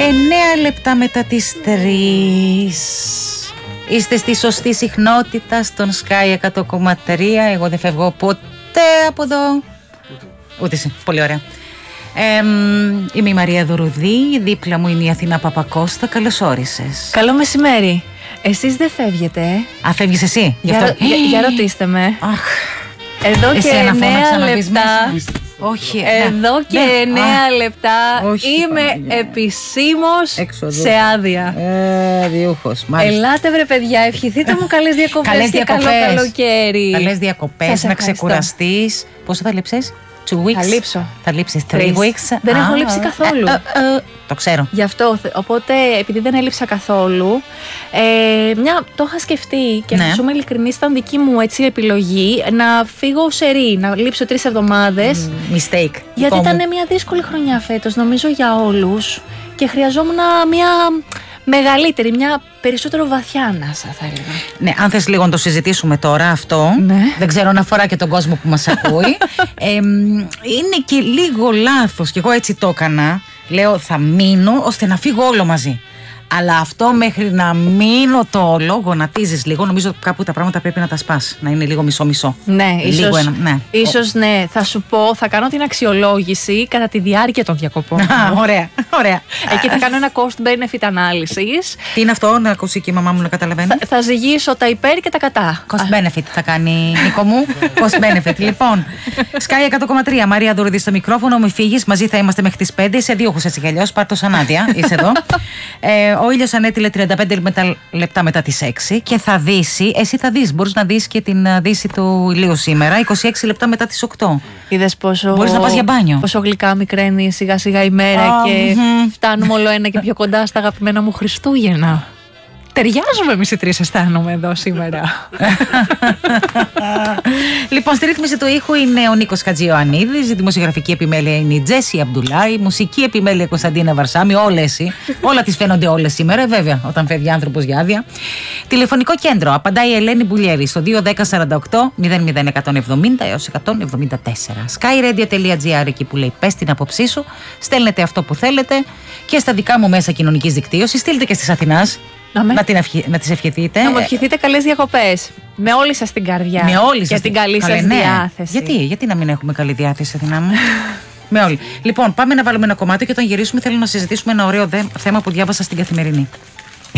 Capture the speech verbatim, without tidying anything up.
Εννέα λεπτά μετά τις τρεις. Είστε στη σωστή συχνότητα στον Sky εκατό κόμμα τρία. Εγώ δεν φεύγω ποτέ από εδώ. Ούτε, Ούτε εσύ. Πολύ ωραία. Ε, είμαι η Μαρία Δουρουδή. Δίπλα μου είναι η Αθηνά Παπακώστα. Καλώς όρισες. Καλό μεσημέρι. Εσείς δεν φεύγετε, ε? Α, φεύγεις εσύ? Για, αυτό... για, για ρωτήστε με. Αχ. Εδώ και εννέα λεπτά. Όχι. Εδώ ναι. και εννέα ναι. λεπτά. Όχι, είμαι επισήμως σε άδεια. Ε, διούχος. Ελάτε βρε παιδιά, ευχηθείτε μου καλές διακοπές. Καλές και καλό καλοκαίρι. Καλές διακοπές, να ξεκουραστείς. Πόσο θα λείψεις? Two weeks. Θα λείψω. Θα λείψεις three weeks. Δεν ah, έχω λείψει καθόλου. Uh, uh, uh, το ξέρω. Γι' αυτό, οπότε επειδή δεν έλειψα καθόλου, ε, μια, το είχα σκεφτεί και ναι. να σου είμαι ειλικρινής, ήταν δική μου έτσι, επιλογή να φύγω σερί, να λείψω τρεις εβδομάδες. Mm, mistake. Γιατί ήταν μια δύσκολη χρονιά φέτος, νομίζω για όλους, και χρειαζόμουν μια μεγαλύτερη, μια περισσότερο βαθιά ανάσα, θα έλεγα. Ναι, αν θες λίγο να το συζητήσουμε τώρα αυτό, ναι. δεν ξέρω αν αφορά και τον κόσμο που μας ακούει. ε, είναι και λίγο λάθος, και εγώ έτσι το έκανα. Λέω θα μείνω ώστε να φύγω όλο μαζί. Αλλά αυτό μέχρι να μείνω το όλο, γονατίζεις λίγο. Νομίζω κάπου τα πράγματα πρέπει να τα σπάς. Να είναι λίγο μισό-μισό. Ναι, λίγο ίσως, ένα, ναι. ίσως ναι. Θα σου πω, θα κάνω την αξιολόγηση κατά τη διάρκεια των διακοπών. Α, ωραία, ωραία. Εκεί θα κάνω ένα cost-benefit analysis. Τι είναι αυτό, να ακούσει και η μαμά μου να καταλαβαίνει? Θα, θα ζυγίσω τα υπέρ και τα κατά. Cost-benefit θα κάνει, Νίκο μου. Cost-benefit. Λοιπόν, Sky εκατό κόμμα τρία, Μαρία Δουρουδή στο μικρόφωνο. Μη φύγεις, μαζί θα είμαστε μέχρι τις πέντε. Σε δύο έτσι κι αλλιώς. Πάρ' το σαν άδεια, είσαι εδώ. ε, Ο ήλιος ανέτειλε τριάντα πέντε λεπτά μετά τις έξι και θα δύσει. Εσύ θα δεις, μπορείς να δεις και την δύση του ηλίου σήμερα, είκοσι έξι λεπτά μετά τις οκτώ. Είδες πόσο, μπορείς να πας για μπάνιο. Πόσο γλυκά μικραίνει σιγά σιγά η μέρα oh, και mm-hmm. φτάνουμε όλο ένα και πιο κοντά στα αγαπημένα μου Χριστούγεννα. Ταιριάζουμε εμείς οι τρεις, αισθάνομαι εδώ σήμερα. Λοιπόν, στη ρύθμιση του ήχου είναι ο Νίκος Χατζιωαννίδης, η δημοσιογραφική επιμέλεια είναι η Τζέσι Αμπντουλάη, η μουσική επιμέλεια Κωνσταντίνα Βαρσάμι, όλες, όλα τις φαίνονται όλες σήμερα, βέβαια, όταν φεύγει άνθρωπος για άδεια. Τηλεφωνικό κέντρο, απαντάει η Ελένη Μπουλιέρη στο δύο ένα μηδέν σαράντα οκτώ μηδέν μηδέν εκατόν εβδομήντα έως εκατόν εβδομήντα τέσσερα. skyradio τελεία gr, εκεί που λέει πες την άποψή σου, στέλνετε αυτό που θέλετε και στα δικά μου μέσα κοινωνικής δικτύωσης, στείλτε και στις Αθηνάς. Να, με... να, την ευχη... να τις ευχηθείτε. Να μου ευχηθείτε καλές διακοπές. Με όλη σας την καρδιά. Με όλη σας και την καλή σας ναι. διάθεση. Γιατί, γιατί να μην έχουμε καλή διάθεση, Αθηνά μου? Με όλη. Λοιπόν, πάμε να βάλουμε ένα κομμάτι και όταν γυρίσουμε θέλω να συζητήσουμε ένα ωραίο δε... θέμα που διάβασα στην Καθημερινή.